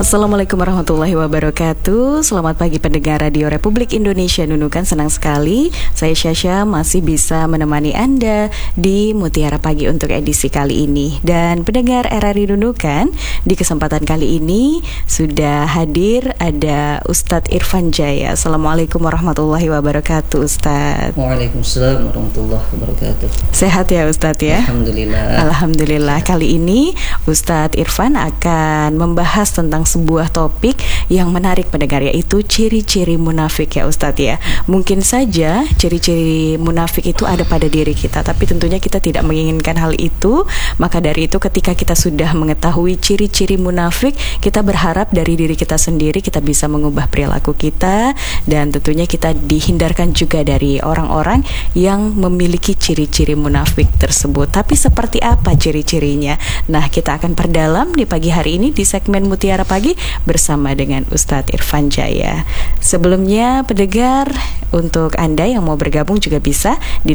Assalamualaikum warahmatullahi wabarakatuh. Selamat pagi pendengar Radio Republik Indonesia Nunukan. Senang sekali saya Syasha masih bisa menemani Anda di Mutiara Pagi untuk edisi kali ini. Dan pendengar RRI Nunukan, di kesempatan kali ini sudah hadir ada Ustadz Irfan Jaya. Assalamualaikum warahmatullahi wabarakatuh, Ustadz. Waalaikumsalam warahmatullahi wabarakatuh. Sehat ya Ustadz ya? Alhamdulillah. Alhamdulillah. Kali ini Ustadz Irfan akan membahas tentang sebuah topik yang menarik pendengar, yaitu ciri-ciri munafik ya Ustadz ya. Mungkin saja ciri-ciri munafik itu ada pada diri kita, tapi tentunya kita tidak menginginkan hal itu. Maka dari itu ketika kita sudah mengetahui ciri-ciri munafik, kita berharap dari diri kita sendiri kita bisa mengubah perilaku kita, dan tentunya kita dihindarkan juga dari orang-orang yang memiliki ciri-ciri munafik tersebut. Tapi seperti apa ciri-cirinya? Nah, kita akan perdalam di pagi hari ini di segmen Mutiara Pagi bersama dengan Ustadz Irfan Jaya. Sebelumnya pendengar, untuk Anda yang mau bergabung juga bisa di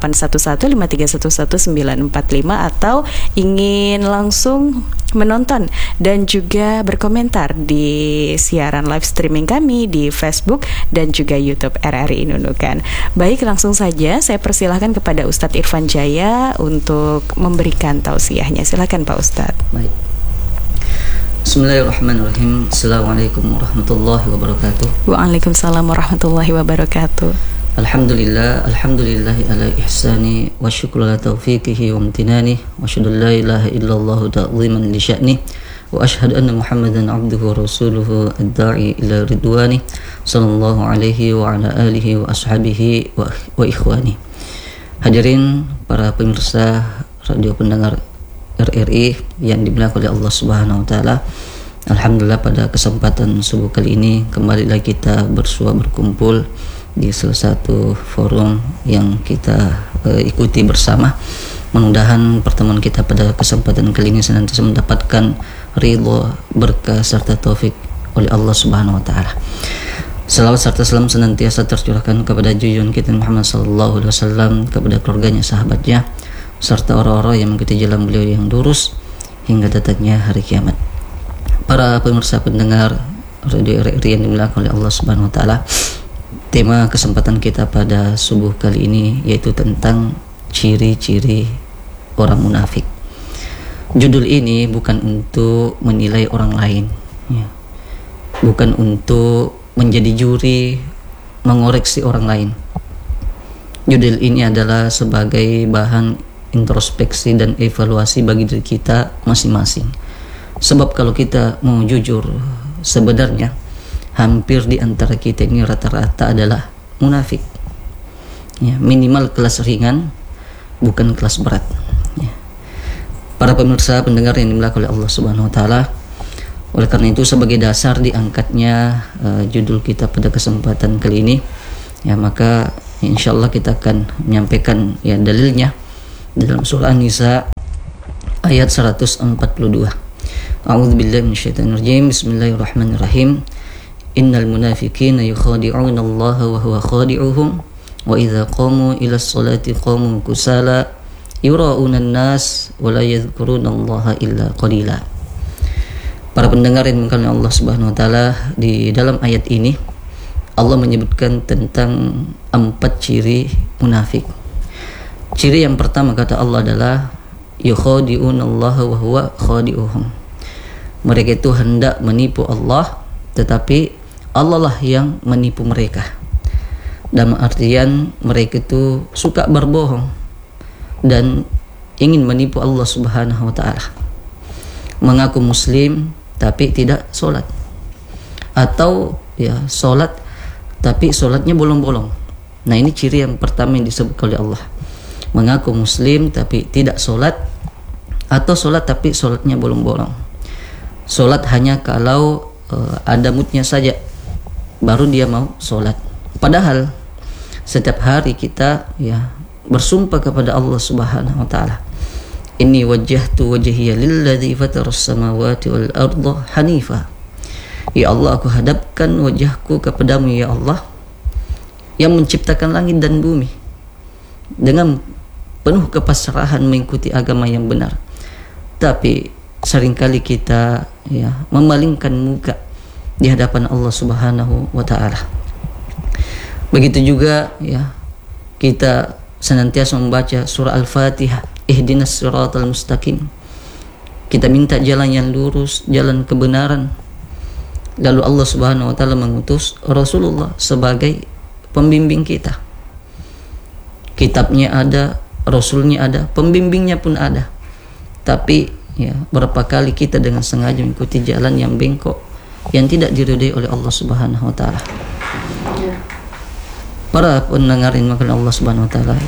0811-5311-945 atau ingin langsung menonton dan juga berkomentar di siaran live streaming kami di Facebook dan juga YouTube RRI Nunukan. Baik, langsung saja saya persilahkan kepada Ustadz Irfan Jaya untuk memberikan tausiahnya. Silakan Pak Ustadz. Baik. Bismillahirrahmanirrahim. Assalamualaikum warahmatullahi wabarakatuh. Waalaikumsalam warahmatullahi wabarakatuh. Alhamdulillahi ala ihsani wa syukru ala taufiqihi wa amtinani wa asyhadu la ilaha illallah ta'ziman li sya'ni wa asyhadu anna Muhammadan abduhu wa rasuluhu ad-da'i ila ridwani sallallahu alaihi wa ala alihi wa ashabihi wa ikhwani. Hadirin para pemirsa radio pendengar RRI yang dimuliakan oleh Allah Subhanahu wa taala. Alhamdulillah, pada kesempatan subuh kali ini kembali lagi kita berkumpul di salah satu forum yang kita ikuti bersama. Mudah-mudahan pertemuan kita pada kesempatan kali ini senantiasa mendapatkan ridho, berkah serta taufik oleh Allah Subhanahu wa taala. Salawat serta salam senantiasa tercurahkan kepada junjungan kita Muhammad sallallahu alaihi wasallam, kepada keluarganya, sahabatnya, serta orang-orang yang mengikuti jalan beliau yang lurus hingga datangnya hari kiamat. Para pemirsa pendengar radio RRI yang dimuliakan oleh Allah Subhanahu wa taala, tema kesempatan kita pada subuh kali ini yaitu tentang ciri-ciri orang munafik. Judul ini bukan untuk menilai orang lain ya. Bukan untuk menjadi juri mengoreksi orang lain. Judul ini adalah sebagai bahan introspeksi dan evaluasi bagi diri kita masing-masing. Sebab kalau kita mau jujur, sebenarnya hampir di antara kita ini rata-rata adalah munafik ya, minimal kelas ringan, bukan kelas berat ya. Para pemirsa pendengar yang dimuliakan oleh Allah Subhanahu wa taala, oleh karena itu sebagai dasar diangkatnya judul kita pada kesempatan kali ini ya, maka insyaallah kita akan menyampaikan ya dalilnya dalam surah An-Nisa ayat 142. A'udzubillahi minasyaitonirrajim. Bismillahirrahmanirrahim. Innal munafiqina yukhadi'una Allah wa huwa khadi'uhum wa idza qamu ila sholati qamu kusala yura'una an-nas wa la yadhkuruna Allah illa qalila. Para pendengar yang dimuliakan Allah Subhanahu wa taala, di dalam ayat ini Allah menyebutkan tentang 4 ciri munafik. Ciri yang pertama kata Allah adalah yukhadi'una Allah wa huwa khadi'uhum. Mereka itu hendak menipu Allah, tetapi Allah lah yang menipu mereka. Dalam artian mereka itu suka berbohong dan ingin menipu Allah Subhanahu wa taala. Mengaku muslim tapi tidak sholat, atau ya sholat tapi sholatnya bolong-bolong. Nah, ini ciri yang pertama yang disebut oleh Allah. Mengaku muslim tapi tidak sholat, atau sholat tapi sholatnya bolong-bolong. Sholat hanya kalau ada moodnya saja baru dia mau sholat. Padahal setiap hari kita ya bersumpah kepada Allah Subhanahu wa taala, inni wajjahtu wajhiya lilladzi fataras samawati wal arda hanifa. Ya Allah, aku hadapkan wajahku kepadamu ya Allah yang menciptakan langit dan bumi, dengan penuh kepasrahan mengikuti agama yang benar. Tapi seringkali kita ya memalingkan muka di hadapan Allah Subhanahu wa taala. Begitu juga ya kita senantiasa membaca surah Al-Fatihah, ihdinas siratal mustaqim. Kita minta jalan yang lurus, jalan kebenaran. Lalu Allah Subhanahu wa taala mengutus Rasulullah sebagai pembimbing kita. Kitabnya ada, Rasulnya ada, pembimbingnya pun ada. Tapi ya berapa kali kita dengan sengaja mengikuti jalan yang bengkok, yang tidak diridhai oleh Allah Subhanahu wa taala. Para pendengar yang dimuliakan Allah Subhanahu wa taala,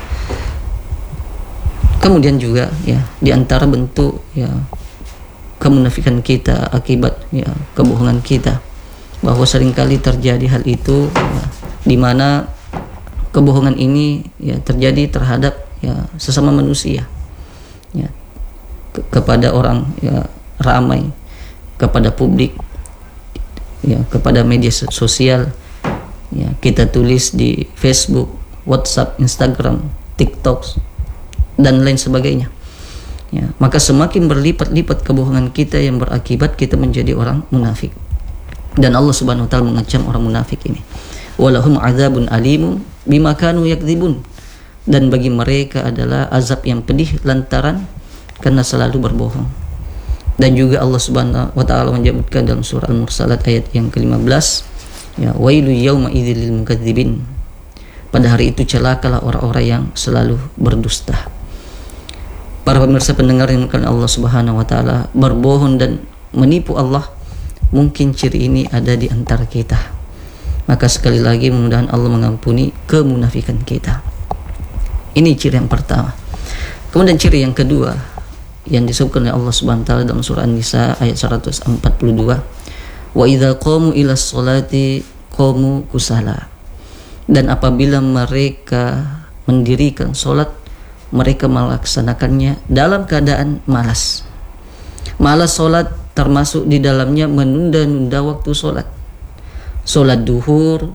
kemudian juga ya di antara bentuk ya kemunafikan kita akibat ya kebohongan kita, bahwa seringkali terjadi hal itu ya, di mana kebohongan ini ya terjadi terhadap ya sesama manusia, ya kepada orang ya ramai, kepada publik, ya kepada media sosial. Ya, kita tulis di Facebook, WhatsApp, Instagram, TikTok dan lain sebagainya. Ya, maka semakin berlipat-lipat kebohongan kita yang berakibat kita menjadi orang munafik. Dan Allah Subhanahu wa taala mengecam orang munafik ini. Walahum adzabun alim bima kanu yakdzibun. Dan bagi mereka adalah azab yang pedih lantaran karena selalu berbohong. Dan juga Allah Subhanahu wa taala menyebutkan dalam surah Al-Mursalat ayat yang ke-15, ya wailu yauma idzil lil mukadzibin. Pada hari itu celakalah orang-orang yang selalu berdusta. Para pemirsa pendengar yang dimuliakan Allah Subhanahu wa taala, berbohong dan menipu Allah, mungkin ciri ini ada di antara kita. Maka sekali lagi mudah-mudahan Allah mengampuni kemunafikan kita. Ini ciri yang pertama. Kemudian ciri yang kedua yang disebutkan oleh Allah Subhanahu wa taala dalam surah An-Nisa ayat 142. Wa idza qamu ila sholati qamu kusala. Dan apabila mereka mendirikan solat, mereka melaksanakannya dalam keadaan malas. Malas solat termasuk di dalamnya menunda-nunda waktu solat. Solat duhur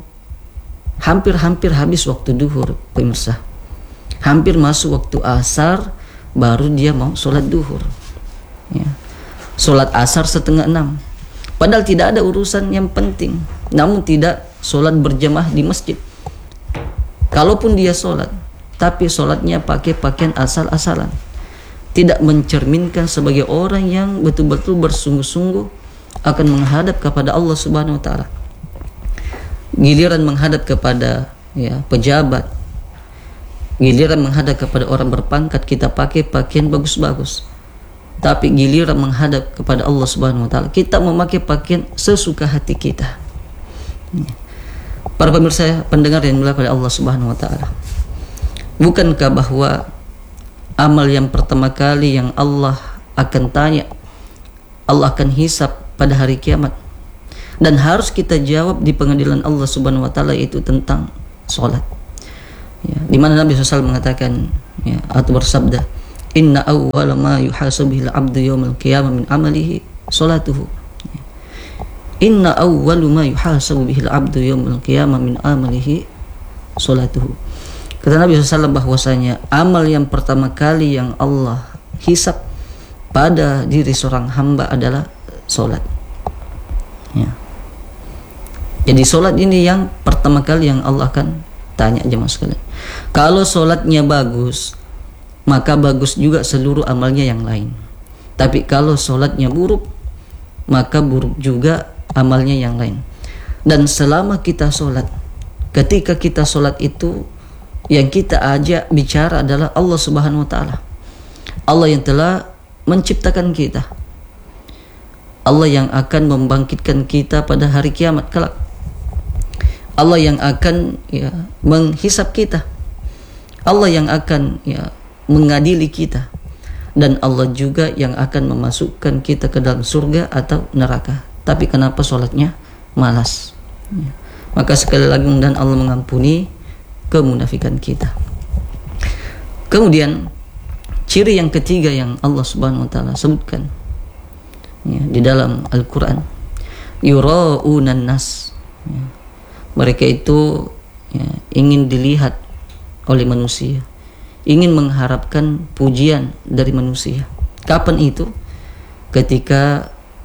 hampir habis waktu duhur, pemirsa. Hampir masuk waktu asar baru dia mau solat duhur. Ya. Solat asar 5:30. Padahal tidak ada urusan yang penting, namun tidak solat berjamaah di masjid. Kalaupun dia solat, tapi solatnya pakai pakaian asal-asalan, tidak mencerminkan sebagai orang yang betul-betul bersungguh-sungguh akan menghadap kepada Allah Subhanahu wa taala. Giliran menghadap kepada ya pejabat, giliran menghadap kepada orang berpangkat, kita pakai pakaian bagus-bagus. Tapi giliran menghadap kepada Allah Subhanahu wa taala, kita memakai pakaian sesuka hati kita. Para pemirsa pendengar yang dimuliakan oleh Allah Subhanahu wa taala, bukankah bahwa amal yang pertama kali yang Allah akan tanya, Allah akan hisab pada hari kiamat, dan harus kita jawab di pengadilan Allah Subhanahu wa taala, itu tentang salat. Ya, di mana Nabi SAW mengatakan ya, atau bersabda, inna awwala ma yuhasabu bihil abdu yaumal qiyamah min amalihi salatuhu. Inna awwalu ma yuhasabu bihil abdu yaumal qiyamah min amalihi salatuhu. Kata Nabi SAW bahwasanya amal yang pertama kali yang Allah hisab pada diri seorang hamba adalah salat. Ya. Jadi salat ini yang pertama kali yang Allah akan tanya jemaah sekalian. Kalau salatnya bagus, maka bagus juga seluruh amalnya yang lain. Tapi kalau solatnya buruk, maka buruk juga amalnya yang lain. Dan selama kita solat, ketika kita solat itu, yang kita ajak bicara adalah Allah Subhanahu wa taala. Allah yang telah menciptakan kita, Allah yang akan membangkitkan kita pada hari kiamat kelak, Allah yang akan ya menghisap kita, Allah yang akan ya mengadili kita, dan Allah juga yang akan memasukkan kita ke dalam surga atau neraka. Tapi kenapa sholatnya malas? Ya. Maka sekali lagi mudah-mudahan Allah mengampuni kemunafikan kita. Kemudian ciri yang ketiga yang Allah Subhanahu wa taala sebutkan ya, di dalam Al-Quran, yura'unan nas. Ya. Mereka itu ya, ingin dilihat oleh manusia, ingin mengharapkan pujian dari manusia. Kapan itu? Ketika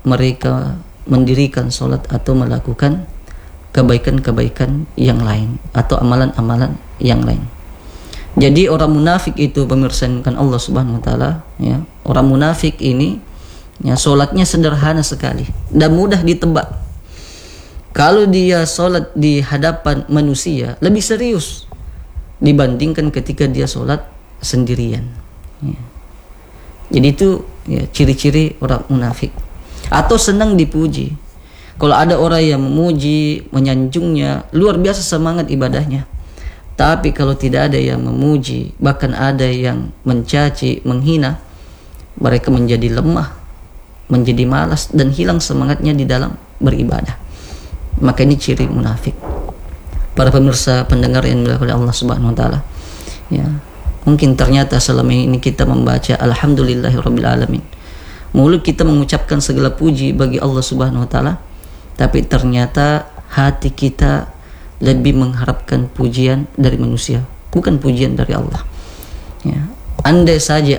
mereka mendirikan sholat atau melakukan kebaikan-kebaikan yang lain atau amalan-amalan yang lain. Jadi orang munafik itu, pemirsa kan Allah Subhanahu wa taala, ya. Orang munafik ini ya sholatnya sederhana sekali dan mudah ditebak. Kalau dia sholat di hadapan manusia lebih serius dibandingkan ketika dia sholat sendirian. Ya. Jadi itu ya ciri-ciri orang munafik. Atau senang dipuji. Kalau ada orang yang memuji, menyanjungnya, luar biasa semangat ibadahnya. Tapi kalau tidak ada yang memuji, bahkan ada yang mencaci, menghina, mereka menjadi lemah, menjadi malas, dan hilang semangatnya di dalam beribadah. Maka ini ciri munafik. Para pemirsa pendengar yang dimuliakan oleh Allah Subhanahu wa taala. Ya. Mungkin ternyata selama ini kita membaca alhamdulillahirabbil alamin. Mulut kita mengucapkan segala puji bagi Allah Subhanahu wa taala, tapi ternyata hati kita lebih mengharapkan pujian dari manusia, bukan pujian dari Allah. Ya. Andai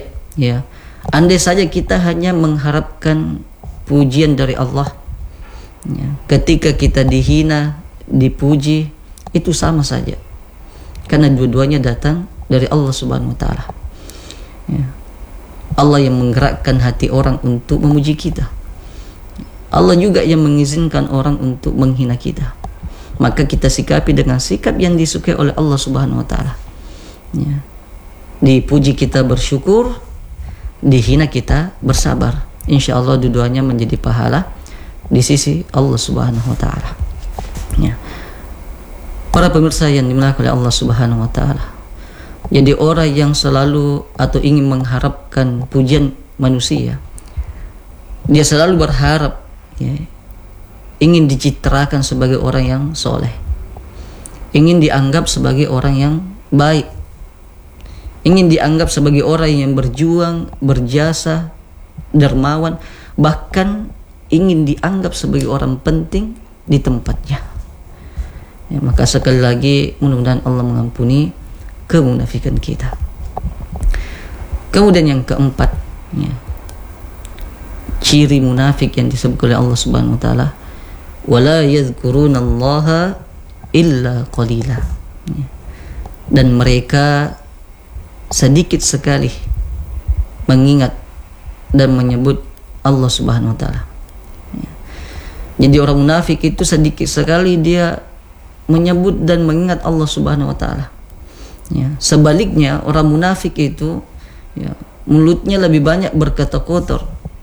saja kita hanya mengharapkan pujian dari Allah, ya, ketika kita dihina, dipuji, itu sama saja, karena dua-duanya datang dari Allah Subhanahu wa taala. Ya. Allah yang menggerakkan hati orang untuk memuji kita. Allah juga yang mengizinkan orang untuk menghina kita. Maka kita sikapi dengan sikap yang disukai oleh Allah Subhanahu wa taala. Ya. Dipuji kita bersyukur, dihina kita bersabar. Insyaallah dua-duanya menjadi pahala di sisi Allah Subhanahu wa taala. Ya. Para pemirsa yang dimuliakan oleh Allah Subhanahu wa taala. Jadi orang yang selalu atau ingin mengharapkan pujian manusia, dia selalu berharap, ya, ingin dicitrakan sebagai orang yang soleh, ingin dianggap sebagai orang yang baik, ingin dianggap sebagai orang yang berjuang, berjasa, dermawan, bahkan ingin dianggap sebagai orang penting di tempatnya. Ya, maka sekali lagi mudah-mudahan Allah mengampuni kemunafikan kita. Kemudian yang keempat, ya, ciri munafik yang disebut oleh Allah Subhanahu wa taala, wala yadhkurunallaha illa qalila. Ya. Dan mereka sedikit sekali mengingat dan menyebut Allah Subhanahu wa taala. Ya. Jadi orang munafik itu sedikit sekali dia menyebut dan mengingat Allah Subhanahu wa taala. Ya, sebaliknya orang munafik itu, ya, mulutnya lebih banyak berkata kotor,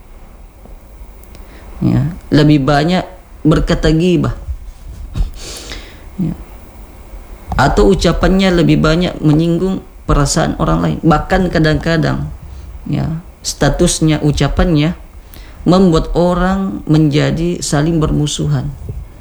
ya, lebih banyak berkata ghibah, ya, atau ucapannya lebih banyak menyinggung perasaan orang lain. Bahkan kadang-kadang, ya, statusnya, ucapannya membuat orang menjadi saling bermusuhan,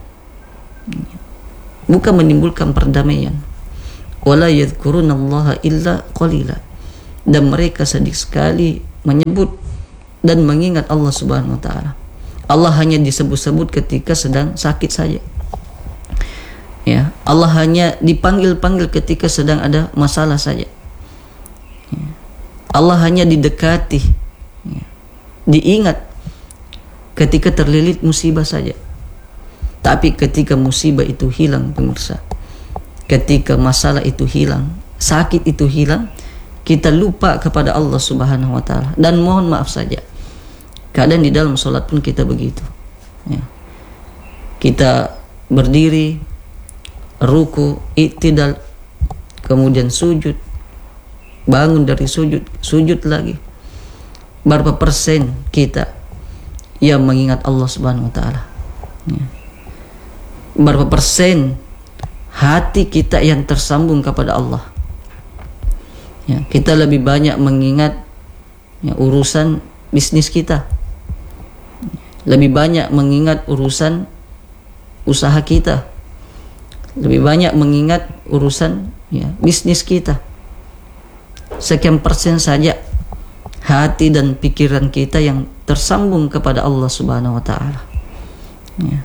bukan menimbulkan perdamaian. Wala yadhkurunallaha illa qalila. Dan mereka sedikit sekali menyebut dan mengingat Allah Subhanahu wa taala. Allah hanya disebut-sebut ketika sedang sakit saja. Ya, Allah hanya dipanggil-panggil ketika sedang ada masalah saja. Ya. Allah hanya didekati, ya, diingat ketika terlilit musibah saja. Tapi ketika musibah itu hilang, pemirsa, ketika masalah itu hilang, sakit itu hilang, kita lupa kepada Allah Subhanahu wa taala dan mohon maaf saja. Kadang di dalam sholat pun kita begitu. Ya. Kita berdiri, ruku, i'tidal, kemudian sujud, bangun dari sujud, sujud lagi. Berapa persen kita yang mengingat Allah Subhanahu wa taala? Ya. Berapa persen hati kita yang tersambung kepada Allah? Ya, kita lebih banyak mengingat, ya, urusan bisnis kita, lebih banyak mengingat urusan usaha kita, lebih banyak mengingat urusan, ya, bisnis kita. Sekian persen saja hati dan pikiran kita yang tersambung kepada Allah Subhanahu wa taala. Ya.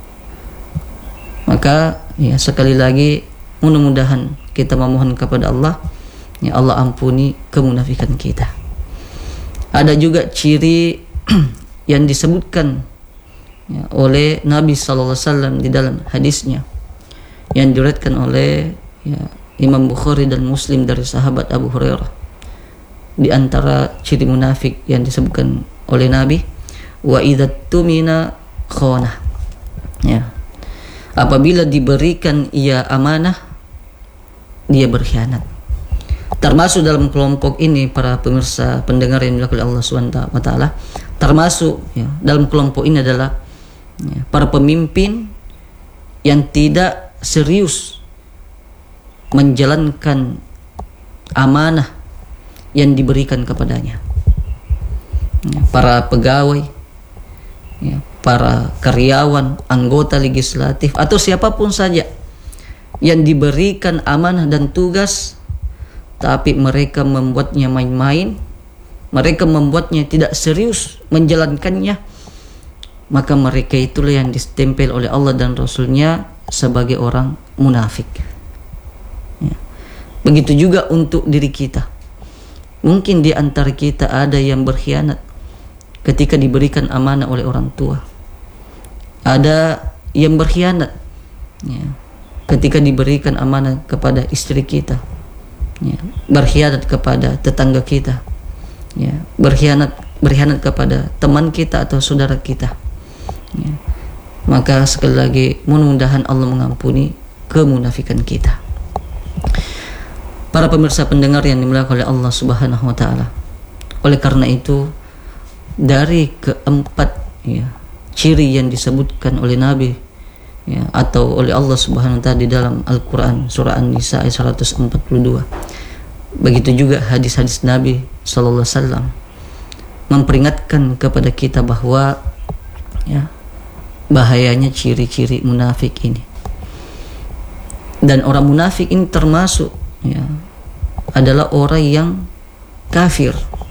Maka, ya, sekali lagi mudah-mudahan kita memohon kepada Allah, ya, Allah ampuni kemunafikan kita. Ada juga ciri yang disebutkan ya, oleh Nabi sallallahu alaihi wasallam di dalam hadisnya yang diriwayatkan oleh Imam Bukhari dan Muslim dari sahabat Abu Hurairah. Di antara ciri munafik yang disebutkan oleh Nabi, wa idza tumina khana. Ya. Apabila diberikan ia amanah, dia berkhianat. Termasuk dalam kelompok ini para pemirsa pendengar yang dimuliakan oleh Allah Subhanahu wa taala, termasuk dalam kelompok ini adalah para pemimpin yang tidak serius menjalankan amanah yang diberikan kepadanya. Para pegawai, para karyawan, anggota legislatif atau siapapun saja yang diberikan amanah dan tugas, tapi mereka membuatnya main-main, mereka membuatnya tidak serius menjalankannya, maka mereka itulah yang ditempel oleh Allah dan Rasulnya sebagai orang munafik. Begitu juga untuk diri kita. Mungkin di antara kita ada yang berkhianat ketika diberikan amanah oleh orang tua. Ada yang berkhianat ketika diberikan amanah kepada istri kita. Berkhianat kepada tetangga kita. Berkhianat kepada teman kita atau saudara kita. Maka sekali lagi mudah-mudahan Allah mengampuni kemunafikan kita. Para pemirsa pendengar yang dimuliakan oleh Allah Subhanahu wa taala. Oleh karena itu, dari keempat ciri yang disebutkan oleh Nabi atau oleh Allah Subhanahu wa taala di dalam Al-Qur'an surah An-Nisa ayat 142. Begitu juga hadis-hadis Nabi sallallahu alaihi wasallam memperingatkan kepada kita bahwa bahayanya ciri-ciri munafik ini. Dan orang munafik ini termasuk adalah orang yang kafir.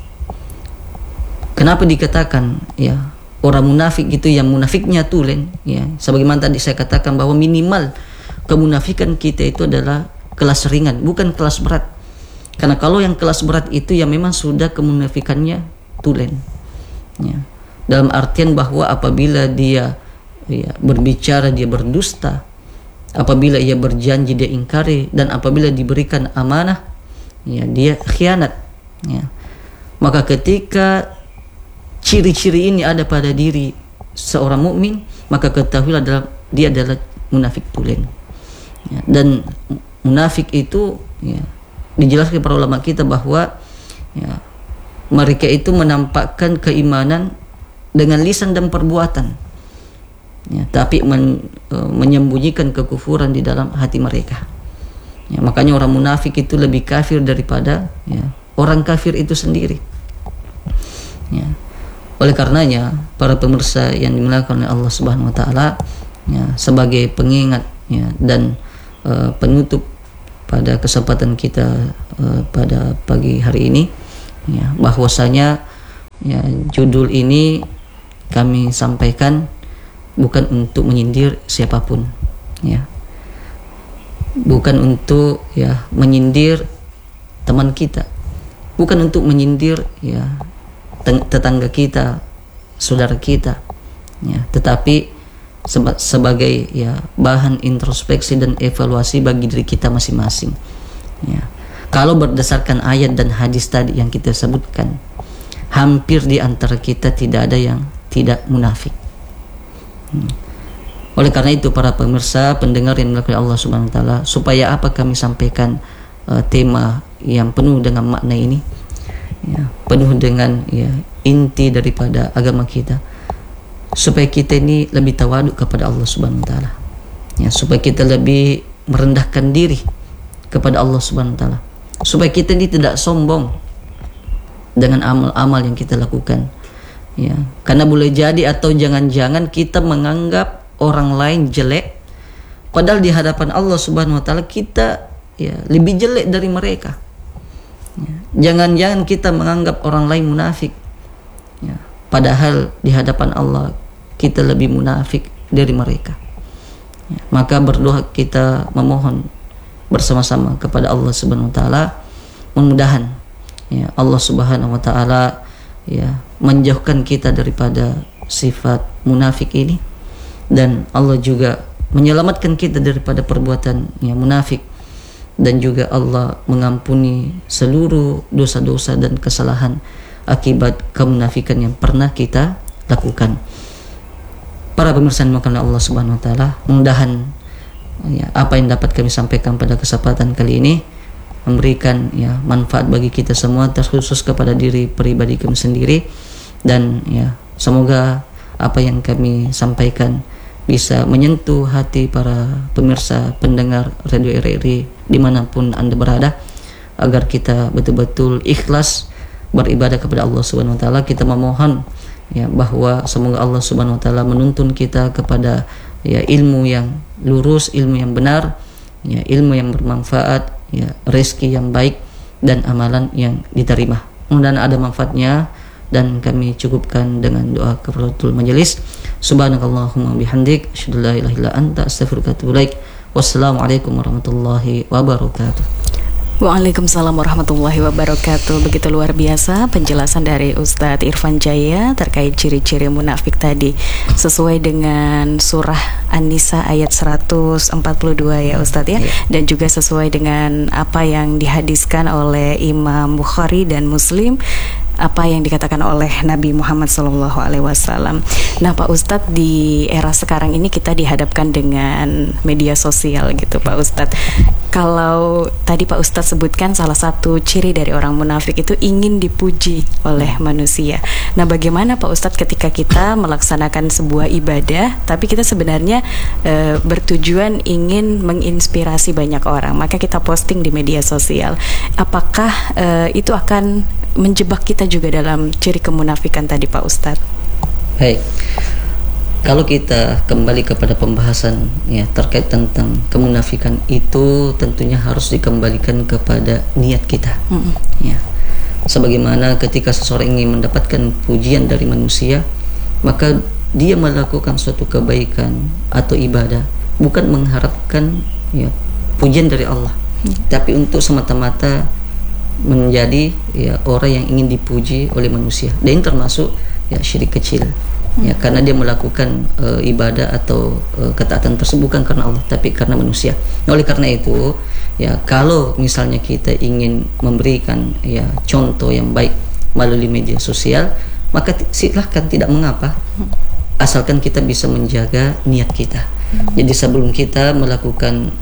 Kenapa dikatakan orang munafik itu yang munafiknya tulen? Sebagaimana tadi saya katakan bahwa minimal kemunafikan kita itu adalah kelas ringan, bukan kelas berat. Karena kalau yang kelas berat itu yang memang sudah kemunafikannya tulen. Dalam artian bahwa apabila dia berbicara dia berdusta, apabila ia berjanji dia ingkari, dan apabila diberikan amanah dia khianat. Maka ketika ciri-ciri ini ada pada diri seorang mukmin, maka ketahuilah dia adalah munafik tulen. Dan munafik itu dijelaskan para ulama kita bahwa mereka itu menampakkan keimanan dengan lisan dan perbuatan, tapi menyembunyikan kekufuran di dalam hati mereka. Makanya orang munafik itu lebih kafir daripada orang kafir itu sendiri. Oleh karenanya para pemirsa yang dimuliakan oleh Allah Subhanahu wa taala, sebagai pengingat dan penutup pada kesempatan kita pada pagi hari ini, bahwasanya judul ini kami sampaikan bukan untuk menyindir siapapun, bukan untuk menyindir teman kita, bukan untuk menyindir tetangga kita, saudara kita, tetapi sebagai bahan introspeksi dan evaluasi bagi diri kita masing-masing. Kalau berdasarkan ayat dan hadis tadi yang kita sebutkan, hampir di antara kita tidak ada yang tidak munafik. Oleh karena itu para pemirsa pendengar yang dimuliakan Allah Subhanahu wa taala, supaya apa kami sampaikan tema yang penuh dengan makna ini, penuh dengan inti daripada agama kita, supaya kita ini lebih tawaduk kepada Allah Subhanahu wa taala, supaya kita lebih merendahkan diri kepada Allah Subhanahu wa taala, supaya kita ini tidak sombong dengan amal-amal yang kita lakukan. Karena boleh jadi atau jangan-jangan kita menganggap orang lain jelek, padahal di hadapan Allah Subhanahu wa taala kita lebih jelek dari mereka. Jangan-jangan kita menganggap orang lain munafik, padahal di hadapan Allah kita lebih munafik dari mereka. Maka berdoa kita memohon bersama-sama kepada Allah Subhanahu wa taala, mudah-mudahan Allah Subhanahu wa taala menjauhkan kita daripada sifat munafik ini, dan Allah juga menyelamatkan kita daripada perbuatan yang munafik, dan juga Allah mengampuni seluruh dosa-dosa dan kesalahan akibat kemunafikan yang pernah kita lakukan. Para pemirsa yang dimuliakan Allah Subhanahu wa taala, mudah-mudahan apa yang dapat kami sampaikan pada kesempatan kali ini memberikan manfaat bagi kita semua, terkhusus kepada diri pribadi kami sendiri, dan semoga apa yang kami sampaikan bisa menyentuh hati para pemirsa pendengar Radio RRI dimanapun Anda berada, agar kita betul-betul ikhlas beribadah kepada Allah Subhanahu wa taala. Kita memohon bahwa semoga Allah Subhanahu wa taala menuntun kita kepada ilmu yang lurus, ilmu yang benar, ilmu yang bermanfaat, rezeki yang baik, dan amalan yang diterima. Mudah-mudahan ada manfaatnya, dan kami cukupkan dengan doa kafaratul majelis. Subhanakallahumma bihamdik, asyhadu an la ilaha illa anta, astaghfiruka wa atubu ilaik. Wassalamualaikum warahmatullahi wabarakatuh. Waalaikumsalam warahmatullahi wabarakatuh. Begitu luar biasa penjelasan dari Ustadz Irfan Jaya terkait ciri-ciri munafik tadi, sesuai dengan surah An-Nisa ayat 142 ya Ustadz ya, dan juga sesuai dengan apa yang dihadiskan oleh Imam Bukhari dan Muslim, apa yang dikatakan oleh Nabi Muhammad SAW. Nah Pak Ustadz, di era sekarang ini kita dihadapkan dengan media sosial gitu Pak Ustadz. Kalau tadi Pak Ustadz sebutkan salah satu ciri dari orang munafik itu ingin dipuji oleh manusia. Nah bagaimana Pak Ustadz ketika kita melaksanakan sebuah ibadah, tapi kita sebenarnya bertujuan ingin menginspirasi banyak orang, maka kita posting di media sosial. Apakah itu akan menjebak kita juga dalam ciri kemunafikan tadi Pak Ustadz? Baik, kalau kita kembali kepada pembahasan terkait tentang kemunafikan, itu tentunya harus dikembalikan kepada niat kita. Sebagaimana ketika seseorang ingin mendapatkan pujian dari manusia, maka dia melakukan suatu kebaikan atau ibadah bukan mengharapkan pujian dari Allah, tapi untuk semata-mata menjadi orang yang ingin dipuji oleh manusia. Dan ini termasuk syirik kecil, karena dia melakukan ibadah atau ketaatan tersebut bukan karena Allah tapi karena manusia. Nah, oleh karena itu kalau misalnya kita ingin memberikan contoh yang baik melalui media sosial, maka silahkan, tidak mengapa, asalkan kita bisa menjaga niat kita. Jadi sebelum kita melakukan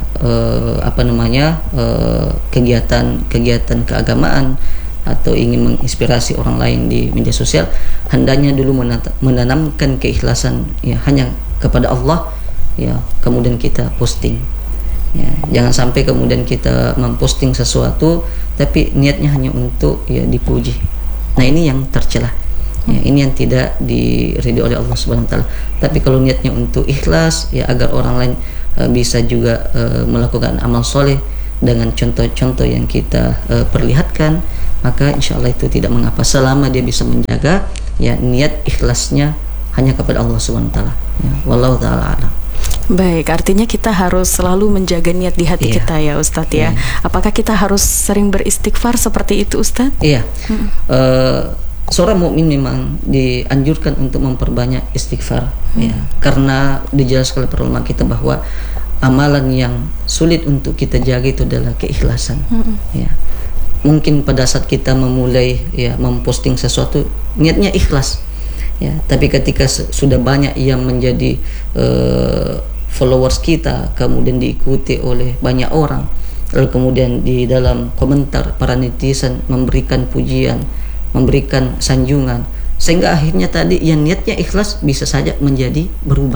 kegiatan keagamaan atau ingin menginspirasi orang lain di media sosial, hendaknya dulu menanamkan keikhlasan hanya kepada Allah, kemudian kita posting. Jangan sampai kemudian kita memposting sesuatu tapi niatnya hanya untuk dipuji. Nah ini yang tercela. Ini yang tidak diridhoi oleh Allah Subhanahu wa taala. Tapi kalau niatnya untuk ikhlas, agar orang lain bisa juga melakukan amal soleh dengan contoh-contoh yang kita perlihatkan, maka insya Allah itu tidak mengapa, selama dia bisa menjaga niat ikhlasnya hanya kepada Allah Subhanahu wa taala. Wallahu taala a'lam. Baik, artinya kita harus selalu menjaga niat di hati kita ya Ustadz ya. Apakah kita harus sering beristighfar seperti itu Ustadz? Iya. Seorang mukmin memang dianjurkan untuk memperbanyak istighfar, karena dijelaskan oleh para ulama kita bahwa amalan yang sulit untuk kita jaga itu adalah keikhlasan. Mungkin pada saat kita memulai memposting sesuatu, niatnya ikhlas, tapi ketika sudah banyak yang menjadi followers kita, kemudian diikuti oleh banyak orang, lalu kemudian di dalam komentar para netizen memberikan pujian, memberikan sanjungan, sehingga akhirnya tadi yang niatnya ikhlas bisa saja menjadi berubah.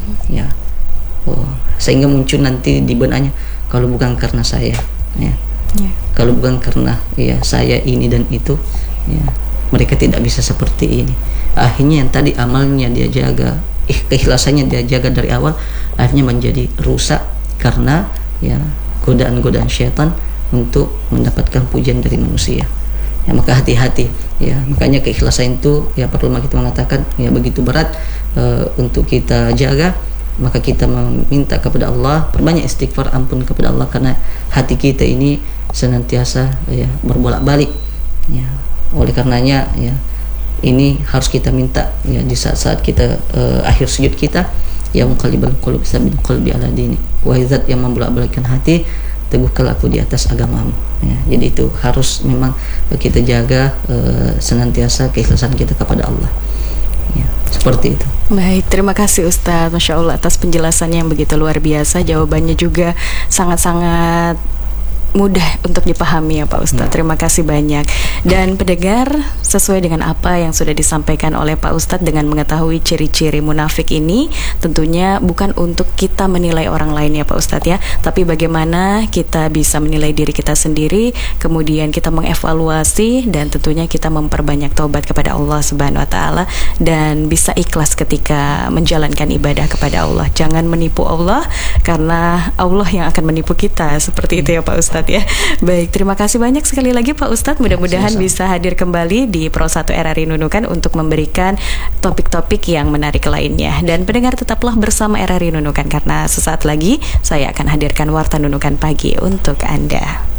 Sehingga muncul nanti di benaknya, kalau bukan karena saya, kalau bukan karena saya ini dan itu, mereka tidak bisa seperti ini. Akhirnya yang tadi amalnya dia jaga, keikhlasannya dia jaga dari awal, akhirnya menjadi rusak karena godaan-godaan syaitan untuk mendapatkan pujian dari manusia. Maka hati-hati, makanya keikhlasan itu perlu kita mengatakan begitu berat untuk kita jaga. Maka kita meminta kepada Allah, perbanyak istighfar, ampun kepada Allah, karena hati kita ini senantiasa berbolak-balik. Oleh karenanya ini harus kita minta di saat-saat kita akhir sujud kita, Ya muqallibal qulub tsabbit qalbi ala dinik. Wahai zat yang membolak-balikkan hati, teguhkanlah aku di atas agamamu. Ya, jadi itu harus memang kita jaga senantiasa keikhlasan kita kepada Allah. Ya, seperti itu. Baik, terima kasih Ustadz, Masya Allah atas penjelasannya yang begitu luar biasa. Jawabannya juga sangat-sangat mudah untuk dipahami ya Pak Ustadz. Terima kasih banyak. Dan pendengar, sesuai dengan apa yang sudah disampaikan oleh Pak Ustadz dengan mengetahui ciri-ciri munafik ini, tentunya bukan untuk kita menilai orang lain ya Pak Ustadz ya, tapi bagaimana kita bisa menilai diri kita sendiri, kemudian kita mengevaluasi dan tentunya kita memperbanyak taubat kepada Allah Subhanahu wa taala dan bisa ikhlas ketika menjalankan ibadah kepada Allah. Jangan menipu Allah karena Allah yang akan menipu kita. Seperti itu ya Pak Ustadz ya. Baik, terima kasih banyak sekali lagi Pak Ustadz. Mudah-mudahan bisa hadir kembali di Pro 1 RRI Nunukan untuk memberikan topik-topik yang menarik lainnya. Dan pendengar tetaplah bersama RRI Nunukan karena sesaat lagi saya akan hadirkan Warta Nunukan Pagi untuk Anda.